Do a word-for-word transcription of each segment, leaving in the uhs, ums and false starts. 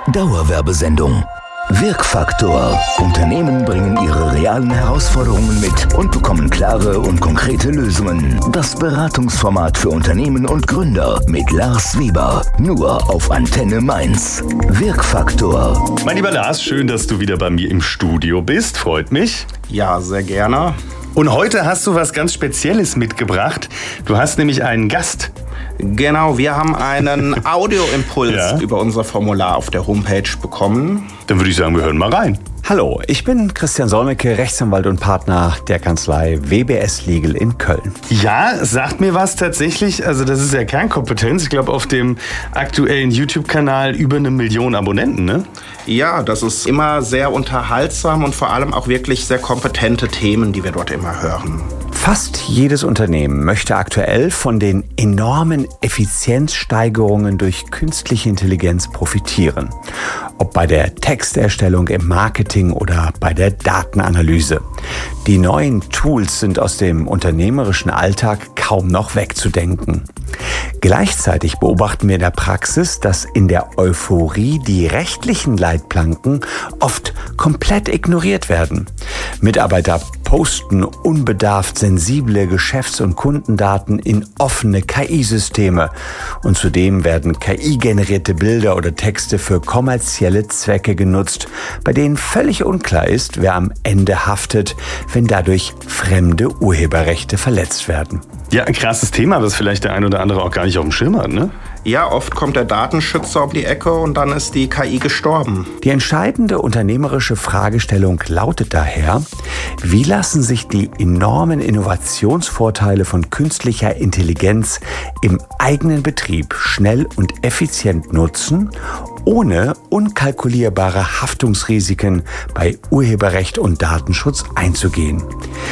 Dauerwerbesendung. Wirkfaktor. Unternehmen bringen ihre realen Herausforderungen mit und bekommen klare und konkrete Lösungen. Das Beratungsformat für Unternehmen und Gründer mit Lars Weber. Nur auf Antenne Mainz. Wirkfaktor. Mein lieber Lars, schön, dass du wieder bei mir im Studio bist. Freut mich. Ja, sehr gerne. Und heute hast du was ganz Spezielles mitgebracht. Du hast nämlich einen Gast. Genau, wir haben einen Audioimpuls Ja. über unser Formular auf der Homepage bekommen. Dann würde ich sagen, wir hören mal rein. Hallo, ich bin Christian Solmecke, Rechtsanwalt und Partner der Kanzlei W B S Legal in Köln. Ja, sagt mir was tatsächlich. Also das ist ja Kernkompetenz. Ich glaube, auf dem aktuellen YouTube-Kanal über eine Million Abonnenten, ne? Ja, das ist immer sehr unterhaltsam und vor allem auch wirklich sehr kompetente Themen, die wir dort immer hören. Fast jedes Unternehmen möchte aktuell von den enormen Effizienzsteigerungen durch künstliche Intelligenz profitieren. Ob bei der Texterstellung, im Marketing oder bei der Datenanalyse. Die neuen Tools sind aus dem unternehmerischen Alltag kaum noch wegzudenken. Gleichzeitig beobachten wir in der Praxis, dass in der Euphorie die rechtlichen Leitplanken oft komplett ignoriert werden. Mitarbeiter posten unbedarft sensible Geschäfts- und Kundendaten in offene K I-Systeme. Und zudem werden K I-generierte Bilder oder Texte für kommerzielle Zwecke genutzt, bei denen völlig unklar ist, wer am Ende haftet, wenn dadurch fremde Urheberrechte verletzt werden. Ja, ein krasses Thema, das vielleicht der ein oder andere auch gar nicht auf dem Schirm hat, ne? Ja, oft kommt der Datenschützer um die Ecke und dann ist die K I gestorben. Die entscheidende unternehmerische Fragestellung lautet daher: Wie lassen sich die enormen Innovationsvorteile von künstlicher Intelligenz im eigenen Betrieb schnell und effizient nutzen, ohne unkalkulierbare Haftungsrisiken bei Urheberrecht und Datenschutz einzugehen?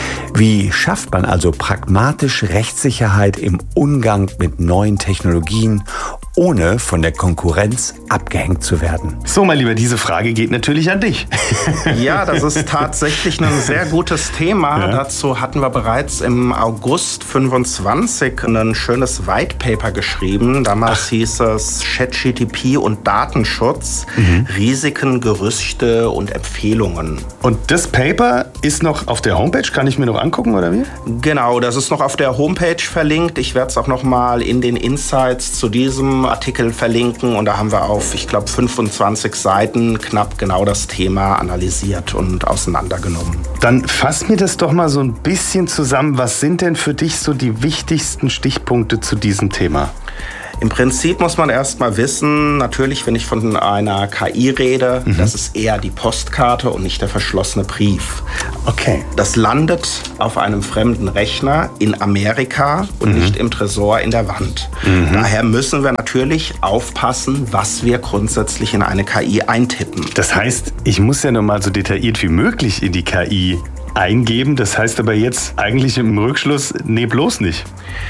Wie schafft man also pragmatisch Rechtssicherheit im Umgang mit neuen Technologien, ohne von der Konkurrenz abgehängt zu werden? So, mein Lieber, diese Frage geht natürlich an dich. Ja, das ist tatsächlich ein sehr gutes Thema. Ja. Dazu hatten wir bereits im August fünfundzwanzig ein schönes White Paper geschrieben. Damals Ach. hieß es ChatGPT und Datenschutz, mhm. Risiken, Gerüchte und Empfehlungen. Und das Paper ist noch auf der Homepage? Kann ich mir noch angucken, oder wie? Genau, das ist noch auf der Homepage verlinkt. Ich werde es auch noch mal in den Insights zu diesem Artikel verlinken. Und da haben wir auf, ich glaube, fünfundzwanzig Seiten knapp genau das Thema analysiert und auseinandergenommen. Dann fass mir das doch mal so ein bisschen zusammen. Was sind denn für dich so die wichtigsten Stichpunkte zu diesem Thema? Im Prinzip muss man erst mal wissen, natürlich, wenn ich von einer K I rede, mhm. das ist eher die Postkarte und nicht der verschlossene Brief. Okay. Das landet auf einem fremden Rechner in Amerika und mhm. nicht im Tresor in der Wand. Mhm. Daher müssen wir natürlich aufpassen, was wir grundsätzlich in eine K I eintippen. Das heißt, ich muss ja noch mal so detailliert wie möglich in die K I eingeben. Das heißt aber jetzt eigentlich im Rückschluss, nee, bloß nicht.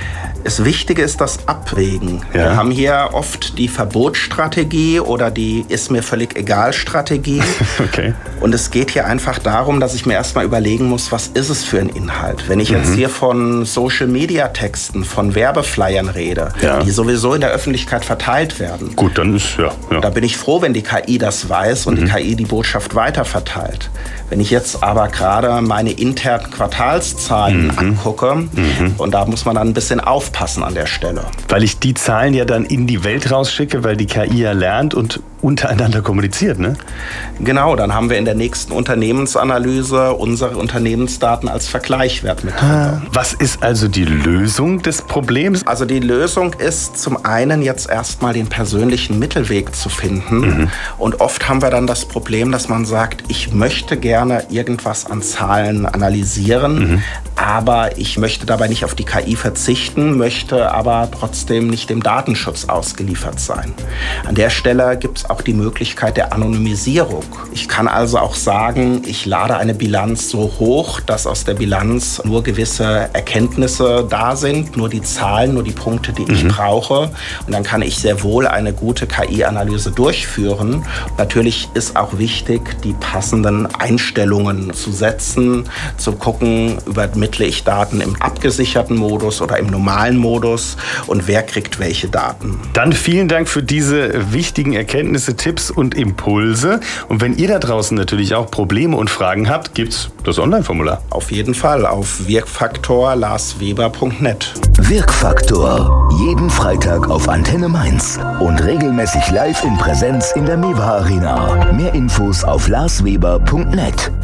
Das Wichtige ist das Abwägen. Ja. Wir haben hier oft die Verbotsstrategie oder die ist mir völlig egal Strategie. Okay. Und es geht hier einfach darum, dass ich mir erstmal überlegen muss, was ist es für ein Inhalt? Wenn ich mhm. jetzt hier von Social-Media-Texten, von Werbeflyern rede, ja. die sowieso in der Öffentlichkeit verteilt werden. Gut, dann ist ja, ja. Da bin ich froh, wenn die K I das weiß und mhm. die K I die Botschaft weiterverteilt. Wenn ich jetzt aber gerade meine internen Quartalszahlen mhm. angucke, mhm. und da muss man dann ein bisschen aufpassen an der Stelle. Weil ich die Zahlen ja dann in die Welt rausschicke, weil die K I ja lernt und untereinander kommuniziert, ne? Genau, dann haben wir in der nächsten Unternehmensanalyse unsere Unternehmensdaten als Vergleichswert mit drin. Was ist also die Lösung des Problems? Also die Lösung ist zum einen jetzt erstmal den persönlichen Mittelweg zu finden. Mhm. Und oft haben wir dann das Problem, dass man sagt, ich möchte gerne irgendwas an Zahlen analysieren, mhm. aber ich möchte dabei nicht auf die K I verzichten, möchte aber trotzdem nicht dem Datenschutz ausgeliefert sein. An der Stelle gibt es auch die Möglichkeit der Anonymisierung. Ich kann also auch sagen, ich lade eine Bilanz so hoch, dass aus der Bilanz nur gewisse Erkenntnisse da sind, nur die Zahlen, nur die Punkte, die ich mhm. brauche. Und dann kann ich sehr wohl eine gute K I-Analyse durchführen. Natürlich ist auch wichtig, die passenden Einstellungen zu setzen, zu gucken, übermittle ich Daten im abgesicherten Modus oder im normalen Modus und wer kriegt welche Daten. Dann vielen Dank für diese wichtigen Erkenntnisse Erkenntnisse, Tipps und Impulse. Und wenn ihr da draußen natürlich auch Probleme und Fragen habt, gibt's das Online-Formular. Auf jeden Fall auf wirkfaktor lars weber punkt net. Wirkfaktor. Jeden Freitag auf Antenne Mainz und regelmäßig live in Präsenz in der Mewa Arena. Mehr Infos auf lars weber punkt net.